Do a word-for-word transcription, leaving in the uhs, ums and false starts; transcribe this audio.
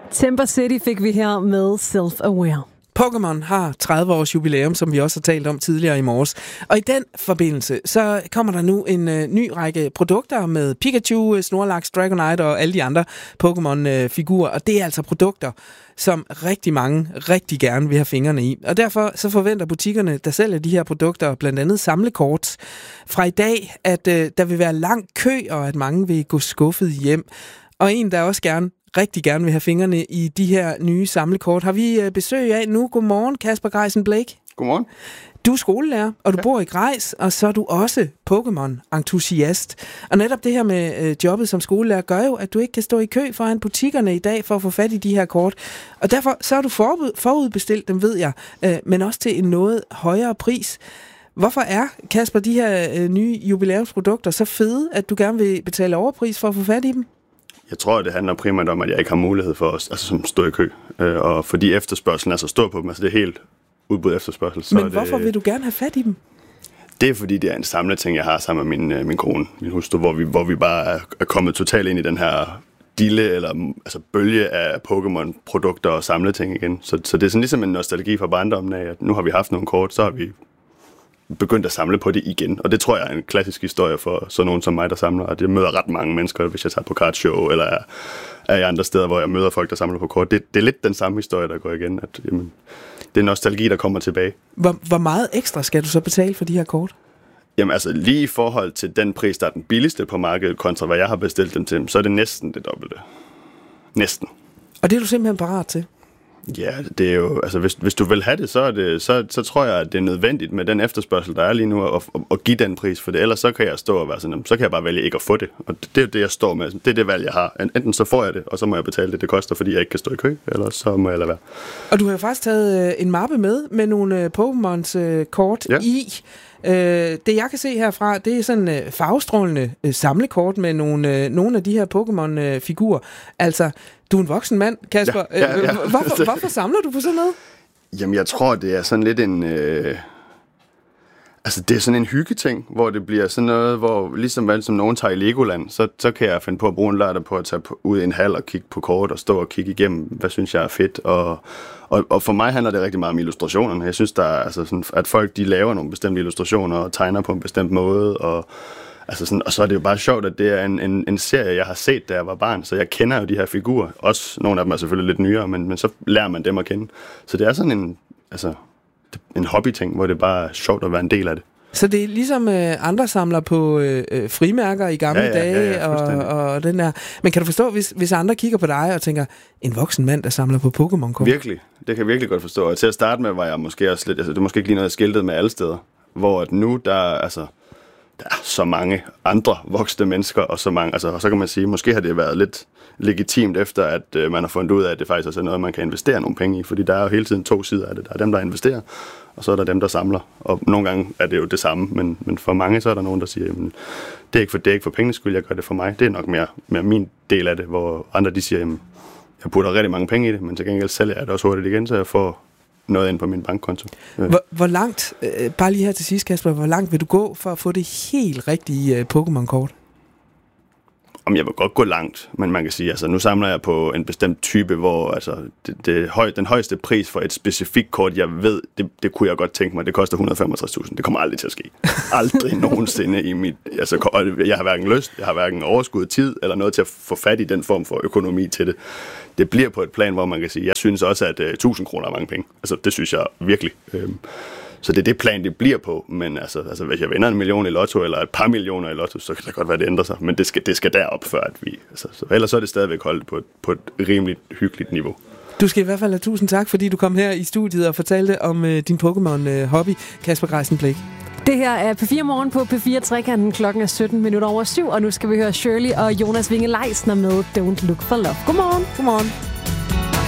Temper City fik vi her med Self-Aware. Pokémon har tredive års jubilæum, som vi også har talt om tidligere i morges. Og i den forbindelse, så kommer der nu en øh, ny række produkter med Pikachu, Snorlax, Dragonite og alle de andre Pokémon-figurer. Og det er altså produkter, som rigtig mange rigtig gerne vil have fingrene i. Og derfor så forventer butikkerne, der sælger de her produkter, blandt andet samlekort, fra i dag, at øh, der vil være lang kø, og at mange vil gå skuffet hjem. Og en, der også gerne rigtig gerne vil have fingrene i de her nye samlekort, har vi besøg af nu. Godmorgen, Kasper Greisen Blake. Godmorgen. Du er skolelærer, og du ja. bor i Grejs, og så er du også Pokémon-entusiast. Og netop det her med øh, jobbet som skolelærer gør jo, at du ikke kan stå i kø foran butikkerne i dag for at få fat i de her kort. Og derfor så har du forud, forudbestilt dem, ved jeg, øh, men også til en noget højere pris. Hvorfor er, Kasper, de her øh, nye jubilæumsprodukter så fede, at du gerne vil betale overpris for at få fat i dem? Jeg tror, det handler primært om, at jeg ikke har mulighed for at altså, stå i kø. Øh, og fordi efterspørgselen er så stor på dem, altså det er helt udbud efterspørgsel. Så Men det, hvorfor vil du gerne have fat i dem? Det er fordi, det er en samlet ting, jeg har sammen med min, min kone, min hustru, hvor vi, hvor vi bare er, er kommet totalt ind i den her dille eller altså bølge af Pokémon-produkter og samlet ting igen. Så, så det er sådan ligesom en nostalgi fra barndommen af, at nu har vi haft nogle kort, så har vi begyndt at samle på det igen. Og det tror jeg er en klassisk historie for sådan nogen som mig, der samler. Og det møder ret mange mennesker, hvis jeg tager på kartshow, eller er, er i andre steder, hvor jeg møder folk, der samler på kort. Det, det er lidt den samme historie, der går igen. At, jamen, det er nostalgi, der kommer tilbage. Hvor, hvor meget ekstra skal du så betale for de her kort? Jamen altså, lige i forhold til den pris, der er den billigste på markedet, kontra hvad jeg har bestilt dem til, så er det næsten det dobbelte. Næsten. Og det er du simpelthen parat til? Ja, det er jo, altså hvis, hvis du vil have det, så, er det, så, så tror jeg, at det er nødvendigt med den efterspørgsel, der er lige nu, at, at, at give den pris for det. Ellers så kan jeg stå og være sådan, så kan jeg bare vælge ikke at få det. Og det, det er det, jeg står med. Det er det valg, jeg har. Enten så får jeg det, og så må jeg betale det, det koster, fordi jeg ikke kan stå i kø, eller så må jeg lade være. Og du har jo faktisk taget en mappe med, med nogle Pokémons øh, kort ja. i. Øh, det jeg kan se herfra, det er sådan øh, farvestrålende øh, samlekort med nogle, øh, nogle af de her Pokémon-figurer. Altså, du er en voksen mand, Kasper. Ja, ja, ja. Hvorfor, hvorfor samler du på sådan noget? Jamen, jeg tror, det er sådan lidt en... Øh... Altså, det er sådan en hyggeting, hvor det bliver sådan noget, hvor ligesom som nogen tager i Legoland, så, så kan jeg finde på at bruge en lørdag på at tage på, ud i en hal og kigge på kort og stå og kigge igennem, hvad synes jeg er fedt. Og, og, og for mig handler det rigtig meget om illustrationerne. Jeg synes, der er, altså sådan, at folk de laver nogle bestemte illustrationer og tegner på en bestemt måde, og, altså sådan, og så er det jo bare sjovt, at det er en, en, en serie, jeg har set, da jeg var barn, så jeg kender jo de her figurer. Også nogle af dem er selvfølgelig lidt nyere, men, men så lærer man dem at kende. Så det er sådan en... Altså, en hobbyting, hvor det bare er sjovt at være en del af det. Så det er ligesom øh, andre samler på øh, frimærker i gamle ja, ja, dage, ja, ja, og, og den der. Men kan du forstå, hvis, hvis andre kigger på dig og tænker, en voksen mand, der samler på Pokémon-kort? Virkelig. Det kan jeg virkelig godt forstå. Og til at starte med var jeg måske også lidt, altså det er måske ikke lige noget, jeg skiltede med alle steder, hvor at nu, der altså, der er så mange andre voksne mennesker, og så mange, altså, og så kan man sige, måske har det været lidt legitimt efter, at øh, man har fundet ud af, at det faktisk er noget, man kan investere nogle penge i, fordi der er jo hele tiden to sider af det. Der er dem, der investerer, og så er der dem, der samler. Og nogle gange er det jo det samme, men, men for mange så er der nogen, der siger, jamen, det er ikke for, det er ikke for pengenes skyld, jeg gør det for mig. Det er nok mere, mere min del af det, hvor andre de siger, jamen, jeg putter rigtig mange penge i det, men til gengæld sælger jeg det også hurtigt igen, så jeg får noget ind på min bankkonto. Hvor, hvor langt, øh, bare lige her til sidst, Kasper, hvor langt vil du gå for at få det helt rigtige øh, Pokémon-kort? Om jeg vil godt gå langt, men man kan sige, altså nu samler jeg på en bestemt type, hvor altså det, det høj, den højeste pris for et specifikt kort, jeg ved, det, det kunne jeg godt tænke mig, det koster et hundrede og femogtres tusind. Det kommer aldrig til at ske. Aldrig nogensinde i mit... Altså, jeg har hverken lyst, jeg har hverken overskud tid, eller noget til at få fat i den form for økonomi til det. Det bliver på et plan, hvor man kan sige, jeg synes også, at uh, tusind kroner er mange penge. Altså, det synes jeg virkelig. Øhm, Så det er det plan, det bliver på, men altså, altså hvis jeg vinder en million i lotto, eller et par millioner i lotto, så kan det godt være, det ændrer sig. Men det skal, det skal derop, før at vi... Altså, så, ellers så er det stadigvæk holdt på et, på et rimeligt hyggeligt niveau. Du skal i hvert fald have tusind tak, fordi du kom her i studiet og fortalte om øh, din Pokémon-hobby, Kasper Greisen Blake. Det her er P fire Morgen på P fire Trekanten. Klokken er sytten minutter over syv, og nu skal vi høre Shirley og Jonas Winge Leisner med Don't Look for Love. Godmorgen. Godmorgen.